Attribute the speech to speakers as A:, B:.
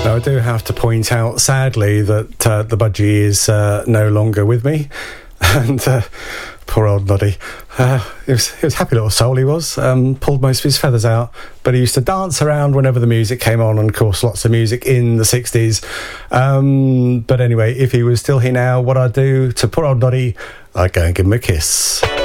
A: Now, I do have to point out, sadly, that the budgie is no longer with me. And poor old Noddy. He was a happy little soul, he was. Pulled most of his feathers out. But he used to dance around whenever the music came on. And, of course, lots of music in the 60s. But anyway, if he was still here now, what I'd do to poor old Noddy, I'd go and give him a kiss.